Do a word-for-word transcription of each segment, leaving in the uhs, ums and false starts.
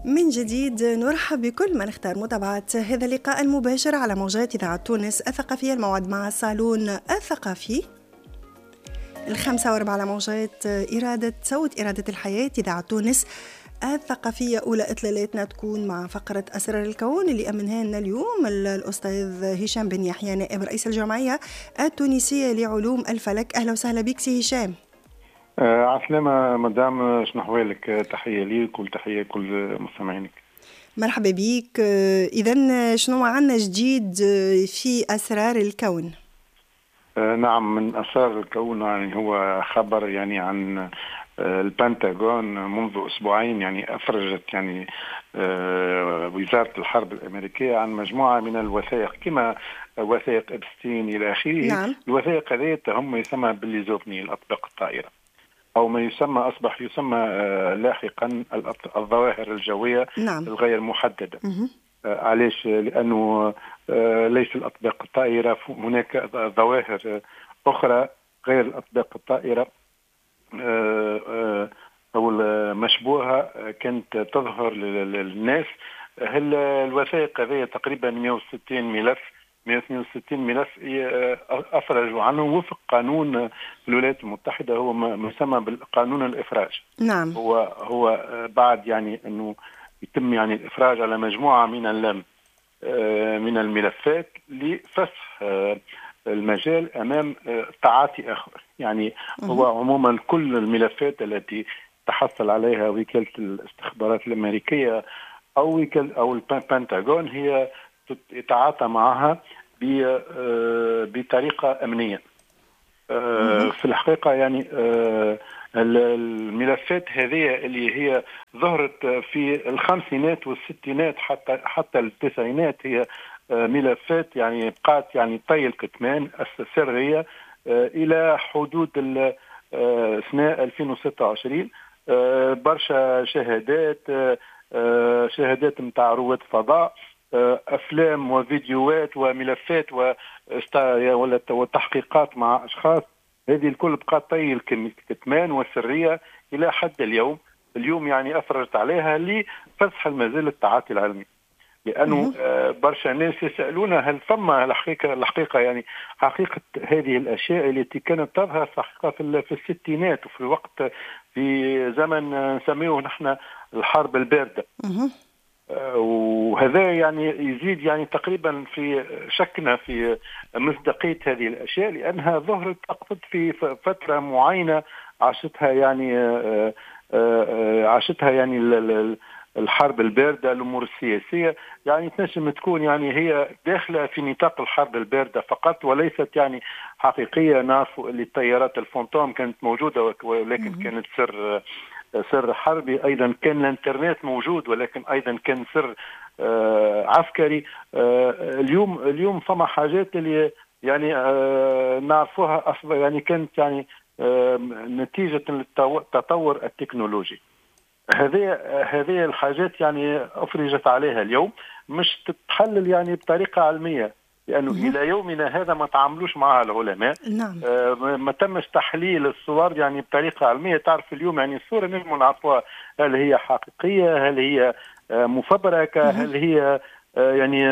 من جديد نرحب بكل من اختار متابعة هذا اللقاء المباشر على موجات إذاعة تونس الثقافية. الموعد مع الصالون الثقافي الخامسة واربع على موجات إرادة صوت إرادة الحياة إذاعة تونس الثقافية. أولى إطلالاتنا تكون مع فقرة أسرار الكون اللي أمنها لنا اليوم الأستاذ هشام بن يحيى نائب رئيس الجمعية التونسية لعلوم الفلك. أهلا وسهلا بك سي هشام. آه عسلامة مدام، شنو أحوالك؟ تحية ليك والتحية كل مستمعينك. مرحبا بك. إذن شنو عنا جديد في أسرار الكون؟ آه نعم، من أسرار الكون يعني هو خبر يعني عن آه البنتاغون منذ أسبوعين، يعني أفرجت يعني آه وزارة الحرب الأمريكية عن مجموعة من الوثائق كما وثائق إبستين إلى آخره. نعم. الوثائق هذه هم يسمى بالليزوفني، الأطباق الطائرة، أو ما يسمى أصبح يسمى لاحقا الظواهر الجوية نعم. الغير محددة. مه. علاش؟ لأنه ليس الأطباق الطائرة، هناك ظواهر أخرى غير الأطباق الطائرة أو المشبوهة كانت تظهر للناس. الوثائق هذه تقريبا مئة وستين ملف مئة واثنين وستين ملف أفرجوا عنه وفق قانون الولايات المتحدة، هو ما يسمى بالقانون الإفراج. نعم. هو هو بعد يعني أنه يتم يعني الإفراج على مجموعة من من الملفات لفسح المجال أمام تعاطي آخر. يعني هو عموما كل الملفات التي تحصل عليها وكالة الاستخبارات الأمريكية أو وكالة أو البنتاغون هي يتعاطى معها بطريقة أمنية. في الحقيقة يعني الملفات هذه اللي هي ظهرت في الخمسينات والستينات حتى حتى التسعينات هي ملفات يعني بقات يعني طي الكتمان السرية إلى حدود سنة ألفين وستة وعشرين. برشا شهادات شهادات متاع رواد فضاء، أفلام وفيديوهات وملفات وتحقيقات مع أشخاص، هذه الكل بقات طي الكتمان والسرية إلى حد اليوم. اليوم يعني أفرجت عليها لفسح المجال التعاطي العلمي، لأنه برشا ناس يسألون هل ثم الحقيقة الحقيقة يعني حقيقة هذه الأشياء التي كانت تظهر حقيقة في الستينات وفي الوقت في زمن نسميه نحن الحرب الباردة. وهذا يعني يزيد يعني تقريبا في شكنا في مصداقية هذه الأشياء، لأنها ظهرت أقصد في فترة معينة عاشتها يعني عاشتها يعني الحرب الباردة، الأمور السياسية يعني تنجم تكون يعني هي داخلة في نطاق الحرب الباردة فقط، وليست يعني حقيقية. نعرف اللي الطيارات الفونتوم كانت موجودة ولكن كانت سر سر حربي. أيضا كان الانترنت موجود ولكن أيضا كان سر آه عسكري. آه اليوم اليوم فما حاجات اللي يعني آه نعرفوها أصلا يعني كانت يعني آه نتيجة التطور التكنولوجي. هذه هذه الحاجات يعني أفرجت عليها اليوم، مش تتحلل يعني بطريقة علمية، لأنه مم. إلى يومنا هذا ما تعاملوش معها العلماء. نعم. آه ما تمش تحليل الصور يعني بطريقة علمية. تعرف اليوم يعني الصورة نجم نعرفوها هل هي حقيقية، هل هي آه مفبركة، مم. هل هي آه يعني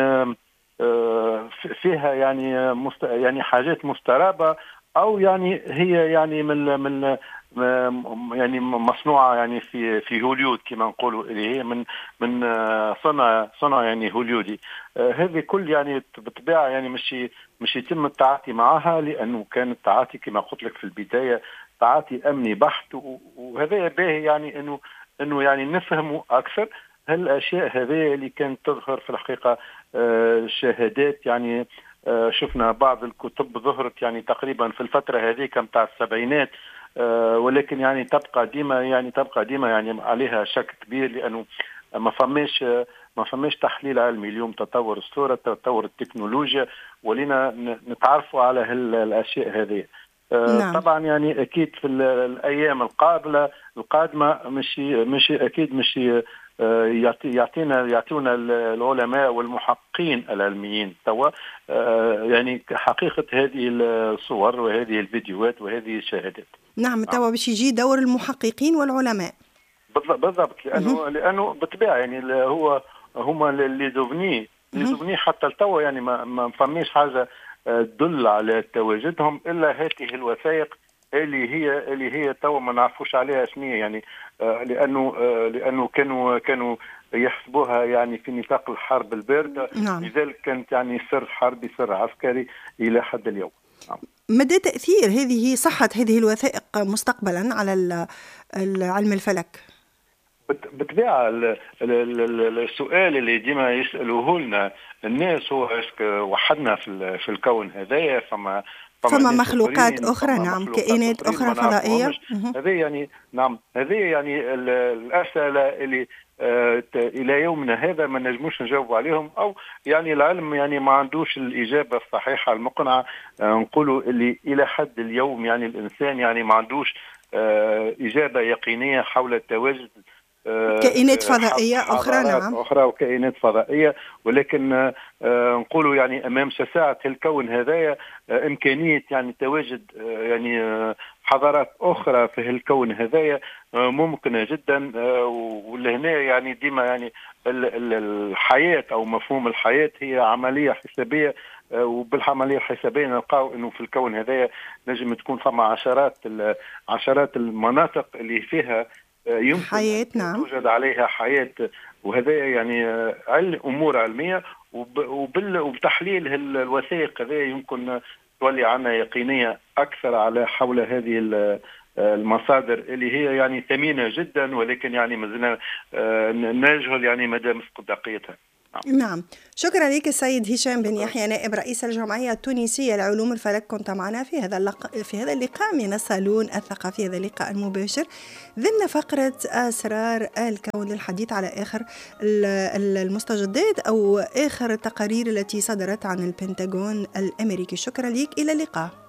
آه فيها يعني مست يعني حاجات مسترابة، أو يعني هي يعني من من يعني مصنوعة يعني في في هوليود كما نقولوا، اللي هي من من صنع صنع يعني هوليودي. آه هذه كل يعني بالطبيعة يعني مش مش يتم التعاطي معها، لأنه كان التعاطي كما قلت لك في البداية تعاطي أمني بحت، وهذا باهي يعني إنه إنه يعني نفهموا أكثر هالأشياء هذه اللي كانت تظهر في الحقيقة. آه شهادات يعني آه شفنا بعض الكتب ظهرت يعني تقريبا في الفترة هذه كم تاع السبعينات، آه ولكن يعني تبقى ديما يعني تبقى ديما يعني عليها شك كبير، لأنه ما فماش ما فماش تحليل علمي. اليوم تطور الصورة، تطور التكنولوجيا، ولينا نتعرفوا على هالأشياء هذه. آه نعم. طبعا يعني أكيد في الأيام القابلة القادمة مش مش أكيد مش يعطينا يعطونا العلماء والمحققين العلميين توا يعني حقيقة هذه الصور وهذه الفيديوهات وهذه الشهادات. نعم. توا باش يجي دور المحققين والعلماء. بالضبط، لانه لانه بالطبيعه يعني هو هما لي زوفني لي زوفني حتى لتوا يعني ما, ما فماش حاجه تدل على تواجدهم الا هذه الوثائق اللي هي اللي هي توا ما نعرفوش عليها شنو يعني. آه لانه آه لانه كانوا كانوا يحسبوها يعني في نطاق الحرب البارده. نعم. لذلك كانت يعني سر حربي سر عسكري الى حد اليوم. نعم. مدى تأثير هذه صحة هذه الوثائق مستقبلا على علم الفلك؟ بالطبيعه السؤال اللي ديما يسالوه لنا الناس هو اسك وحدنا في في الكون هذايا فما فما مخلوقات اخرى؟ نعم، كائنات اخرى فضائيه. هذه يعني نعم هذه يعني الاسئله اللي آه الى يومنا هذا ما نجموش نجاوب عليهم، او يعني العلم يعني ما عندوش الاجابه الصحيحه المقنعه. آه نقولوا اللي الى حد اليوم يعني الانسان يعني ما عندوش آه اجابه يقينيه حول التواجد كائنات فضائية أخرى. نعم، أخرى وكائنات فضائية، ولكن نقولوا يعني أمام شساعة الكون هذايا إمكانية يعني تواجد يعني حضارات أخرى في الكون هذايا ممكنة جدا. ولهنا يعني ديما يعني الحياة أو مفهوم الحياة هي عملية حسابية، وبالعملية الحسابية نلقاو إنه في الكون هذايا نجم تكون فما عشرات عشرات المناطق اللي فيها يمكن حياة. نعم، توجد عليها حياة، وهذا يعني علم أمور علمية. وبتحليل الوثائق هذا يمكن تولي عنا يقينية أكثر على حول هذه المصادر اللي هي يعني ثمينة جدا، ولكن يعني مازلنا نجهل يعني مدى مصداقيتها. نعم، شكرا لك السيد هشام بن يحيى نائب رئيس الجمعية التونسية لعلوم الفلك، كنت معنا في هذا اللقاء في هذا اللقاء من الصالون الثقافي، هذا اللقاء المباشر ضمن فقرة أسرار الكون للحديث على آخر المستجدات أو آخر التقارير التي صدرت عن البنتاغون الأمريكي. شكرا لك، إلى اللقاء.